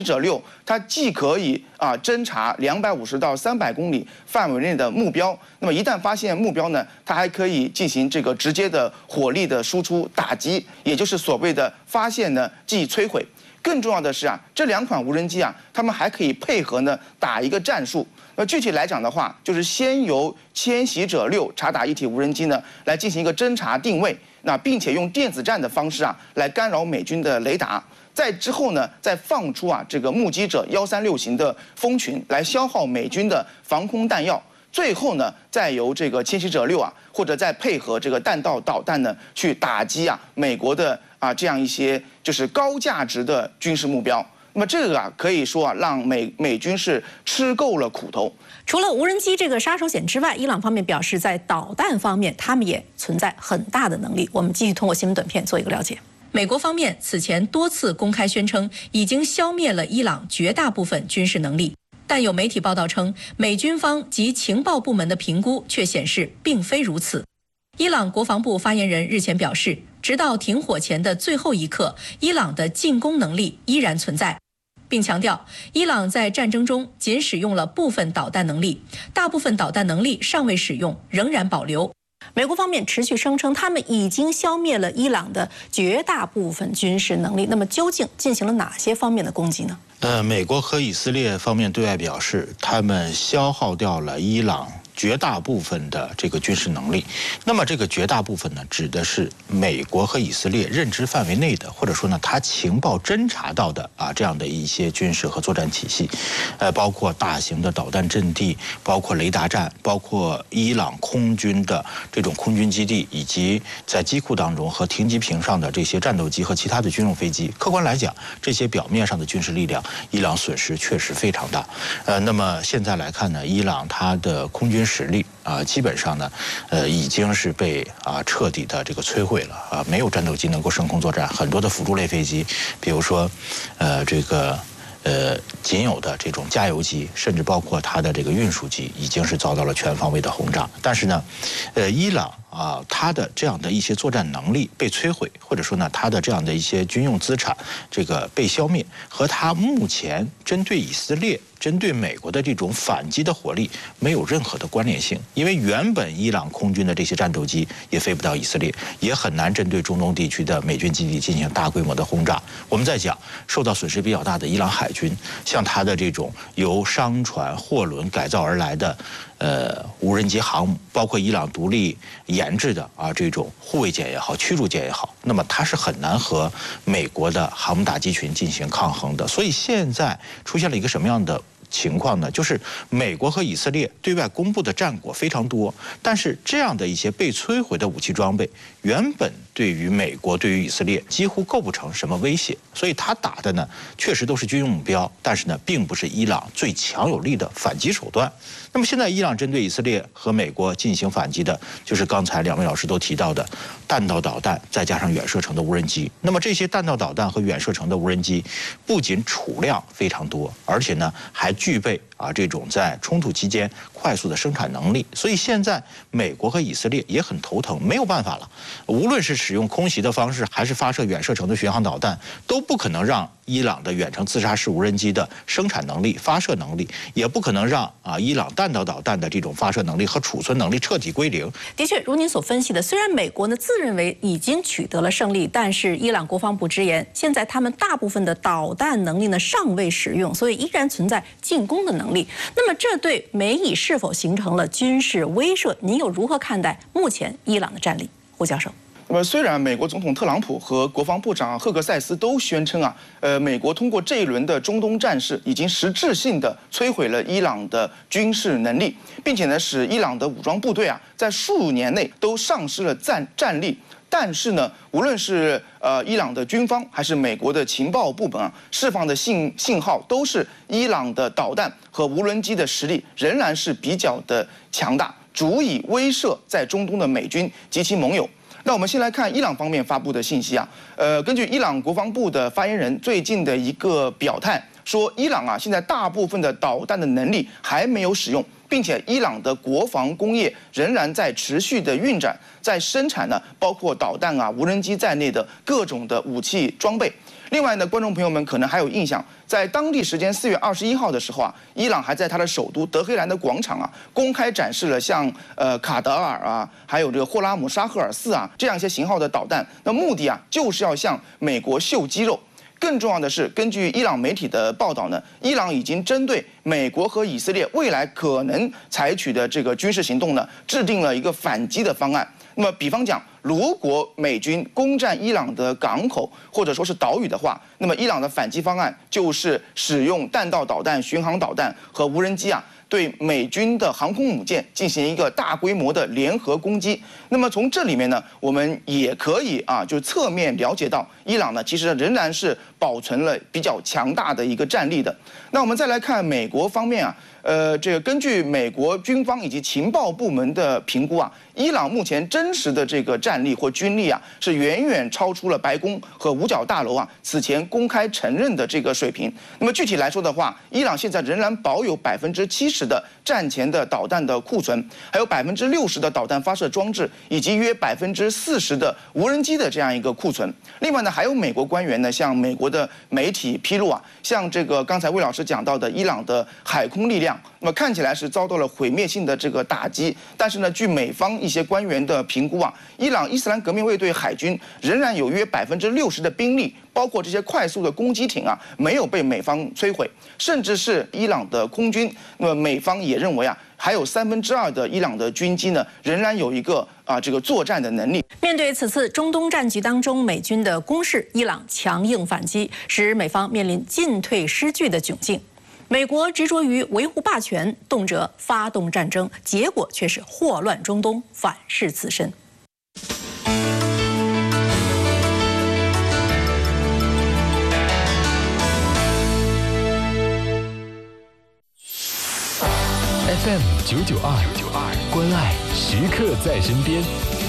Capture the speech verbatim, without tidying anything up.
者六，它既可以啊侦察两百五十到三百公里范围内的目标，那么一旦发现目标呢，它还可以进行这个直接的火力的输出打击，也就是所谓的发现呢即摧毁。更重要的是啊，这两款无人机啊，它们还可以配合呢打一个战术。那具体来讲的话，就是先由迁徙者六察打一体无人机呢来进行一个侦察定位，那并且用电子战的方式啊来干扰美军的雷达。在之后呢，再放出啊这个目击者幺三六型的蜂群来消耗美军的防空弹药，最后呢，再由这个迁徙者六啊，或者再配合这个弹道导弹呢，去打击啊美国的啊这样一些就是高价值的军事目标。那么这个啊，可以说啊，让美美军是吃够了苦头。 除了无人机这个杀手锏之外，伊朗方面表示，在导弹方面，他们也存在很大的能力。我们继续通过新闻短片做一个了解。美国方面此前多次公开宣称，已经消灭了伊朗绝大部分军事能力，但有媒体报道称，美军方及情报部门的评估却显示并非如此。伊朗国防部发言人日前表示，直到停火前的最后一刻，伊朗的进攻能力依然存在，并强调，伊朗在战争中仅使用了部分导弹能力，大部分导弹能力尚未使用，仍然保留。美国方面持续声称，他们已经消灭了伊朗的绝大部分军事能力。那么，究竟进行了哪些方面的攻击呢？ 呃，美国和以色列方面对外表示，他们消耗掉了伊朗绝大部分的这个军事能力。那么这个绝大部分呢，指的是美国和以色列认知范围内的，或者说呢，他情报侦察到的啊这样的一些军事和作战体系，呃，包括大型的导弹阵地，包括雷达站，包括伊朗空军的这种空军基地，以及在机库当中和停机坪上的这些战斗机和其他的军用飞机。客观来讲，这些表面上的军事力量，伊朗损失确实非常大。呃，那么现在来看呢，伊朗它的空军实力啊，基本上呢，呃，已经是被啊彻底的这个摧毁了啊，没有战斗机能够升空作战，很多的辅助类飞机，比如说，呃，这个。呃，仅有的这种加油机，甚至包括它的这个运输机，已经是遭到了全方位的轰炸。但是呢，呃，伊朗啊，它的这样的一些作战能力被摧毁，或者说呢，它的这样的一些军用资产这个被消灭，和它目前针对以色列、针对美国的这种反击的火力没有任何的关联性。因为原本伊朗空军的这些战斗机也飞不到以色列，也很难针对中东地区的美军基地进行大规模的轰炸。我们在讲受到损失比较大的伊朗海军，像它的这种由商船、货轮改造而来的呃无人机航母，包括伊朗独立研制的啊这种护卫舰也好、驱逐舰也好，那么它是很难和美国的航母打击群进行抗衡的。所以现在出现了一个什么样的情况呢？就是美国和以色列对外公布的战果非常多，但是这样的一些被摧毁的武器装备，原本对于美国、对于以色列几乎构不成什么威胁，所以他打的呢，确实都是军用目标，但是呢，并不是伊朗最强有力的反击手段。那么现在伊朗针对以色列和美国进行反击的，就是刚才两位老师都提到的弹道导弹，再加上远射程的无人机。那么这些弹道导弹和远射程的无人机，不仅储量非常多，而且呢，还具备啊这种在冲突期间快速的生产能力。所以现在美国和以色列也很头疼，没有办法了。无论是使用空袭的方式，还是发射远射程的巡航导弹，都不可能让伊朗的远程自杀式无人机的生产能力、发射能力，也不可能让啊伊朗弹道导弹的这种发射能力和储存能力彻底归零。 的确，如您所分析的，虽然美国呢自认为已经取得了胜利，但是伊朗国防部直言，现在他们大部分的导弹能力呢尚未使用，所以依然存在进攻的能力。那么这对美以是否形成了军事威慑？您又如何看待目前伊朗的战力？胡教授。 那么，虽然美国总统特朗普和国防部长赫格塞斯都宣称啊，呃，美国通过这一轮的中东战事已经实质性的摧毁了伊朗的军事能力，并且呢，使伊朗的武装部队啊，在数年内都丧失了战战力。但是呢，无论是呃伊朗的军方还是美国的情报部门啊，释放的信信号都是伊朗的导弹和无人机的实力仍然是比较的强大，足以威慑在中东的美军及其盟友。那我们先来看伊朗方面发布的信息啊，呃，根据伊朗国防部的发言人最近的一个表态，说伊朗啊现在大部分的导弹的能力还没有使用，并且伊朗的国防工业仍然在持续的运转，在生产呢包括导弹啊、无人机在内的各种的武器装备。 另外呢，观众朋友们可能还有印象，在当地时间四月二十一号的时候啊，伊朗还在它的首都德黑兰的广场啊，公开展示了像呃卡德尔啊，还有这个霍拉姆沙赫尔四啊这样一些型号的导弹。那目的啊，就是要向美国秀肌肉。更重要的是，根据伊朗媒体的报道呢，伊朗已经针对美国和以色列未来可能采取的这个军事行动呢，制定了一个反击的方案。那么，比方讲，如果美军攻占伊朗的港口或者说是岛屿的话，那么伊朗的反击方案就是使用弹道导弹、巡航导弹和无人机啊，对美军的航空母舰进行一个大规模的联合攻击。那么从这里面呢，我们也可以啊，就侧面了解到，伊朗呢其实仍然是保存了比较强大的一个战力的。那我们再来看美国方面啊，呃，这个根据美国军方以及情报部门的评估啊，伊朗目前真实的这个战力或军力啊，是远远超出了白宫和五角大楼啊此前公开承认的这个水平。那么具体来说的话，伊朗现在仍然保有百分之七十的战前的导弹的库存，还有百分之六十的导弹发射装置，以及约百分之四十的无人机的这样一个库存。另外呢，还有美国官员呢，向美国的媒体披露啊，像这个刚才魏老师讲到的伊朗的海空力量，那么看起来是遭到了毁灭性的这个打击，但是呢，据美方一些官员的评估啊，伊朗伊斯兰革命卫队海军仍然有约百分之六十的兵力，包括这些快速的攻击艇啊，没有被美方摧毁，甚至是伊朗的空军，那么美方也认为啊，还有三分之二的伊朗的军机呢，仍然有一个啊这个作战的能力。 面对此次中东战局当中美军的攻势，伊朗强硬反击，使美方面临进退失据的窘境。美国执着于维护霸权，动辄发动战争，结果却是祸乱中东，反噬自身。 F M 九九二，关爱时刻在身边。